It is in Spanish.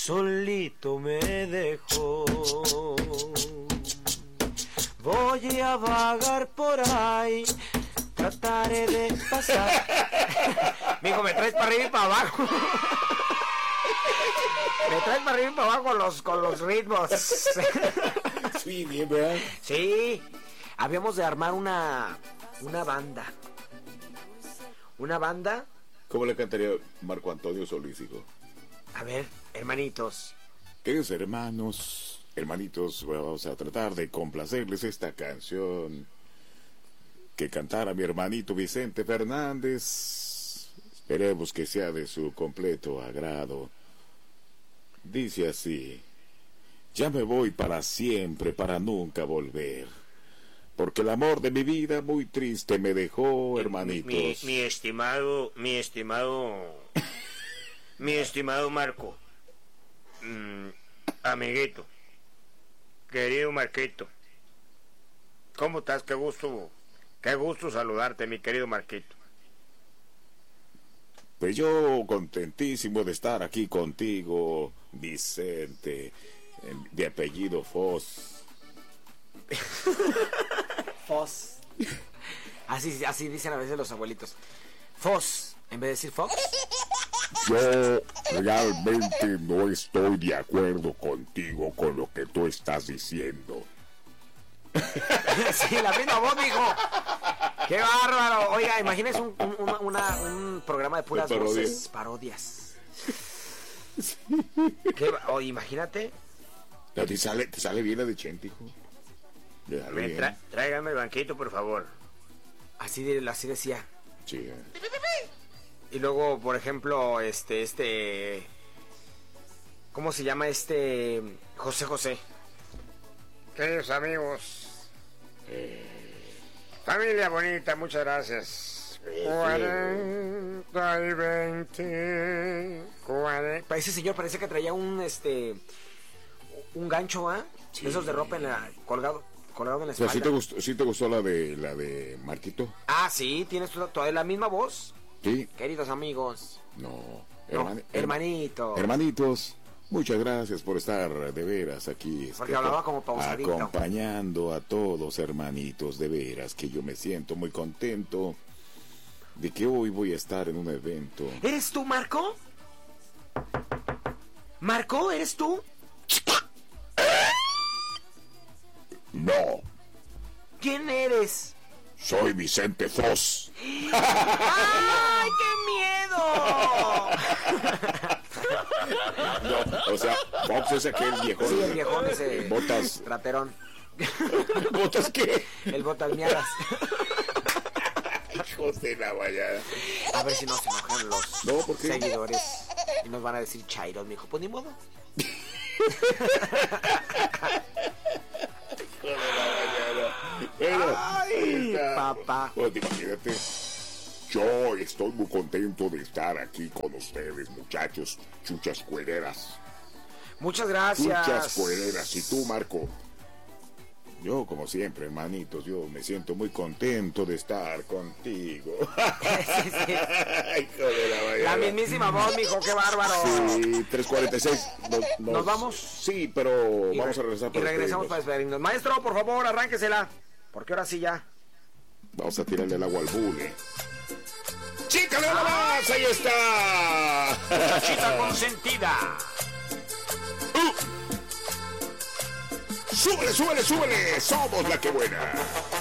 solito me dejó. Voy a vagar por ahí, trataré de pasar. Mijo, me traes para arriba y para abajo. Me traes para arriba y para abajo con los ritmos. Sí, bien, ¿verdad? Sí, habíamos de armar una banda. Una banda. ¿Cómo le cantaría Marco Antonio Solís, hijo? A ver, hermanitos. Queridos hermanitos, vamos a tratar de complacerles esta canción que cantara mi hermanito Vicente Fernández. Esperemos que sea de su completo agrado. Dice así: ya me voy para siempre, para nunca volver, porque el amor de mi vida muy triste me dejó, hermanitos. Mi estimado Marco, amiguito, querido Marquito, ¿cómo estás? Qué gusto saludarte, mi querido Marquito. Pues yo contentísimo de estar aquí contigo, Vicente, de apellido Foz. Foz. Así dicen a veces los abuelitos. Foz, en vez de decir Fox. Yo realmente no estoy de acuerdo contigo con lo que tú estás diciendo. Sí, la misma voz, mijo. ¡Qué bárbaro! Oiga, imagínese un programa de puras voces, parodias. Imagínate. ¿Te sale bien la de Chente, hijo? Tráigame el banquito, por favor. Así decía. Sí. Y luego, por ejemplo, ¿cómo se llama José? Queridos amigos, familia bonita, muchas gracias. 40 y 20, 40. Ese señor parece que traía un gancho, ¿ah? Sí. Esos de ropa colgado en la espalda. ¿Sí te gustó la de Marquito? Ah, sí, tienes toda la misma voz. Sí. Queridos amigos. Hermanitos, muchas gracias por estar de veras aquí. Porque hablaba como pausadito. Acompañando a todos, hermanitos, de veras que yo me siento muy contento de que hoy voy a estar en un evento. ¿Eres tú, Marco? ¿Marco, eres tú? No. ¿Quién eres? Soy Vicente Foz. ¡Ay, qué miedo! No, o sea, Fox es aquel viejón. Sí, el viejón ese. Botas. Traperón. ¿Botas qué? El botas miadas. Hijos de la vallada. A ver si no se enojan los seguidores y nos van a decir chairos, mijo. Pues ni modo. Ay, papá. Pues imagínate, yo estoy muy contento de estar aquí con ustedes, muchachos, chuchas cuereras. Muchas gracias. Chuchas cuereras. Y tú, Marco, yo como siempre, hermanitos, yo me siento muy contento de estar contigo. Sí. Hijo de la vallada. La mismísima voz, mijo, qué bárbaro. Sí, 3:46. ¿Nos vamos? Sí, pero vamos a regresar para regresamos para despedirnos. Maestro, por favor, arránquesela, porque ahora sí ya. Vamos a tirarle el agua al bule. ¡Chícale la más! ¡Ahí está! Muchachita consentida. ¡Súbele! ¡Somos la que buena!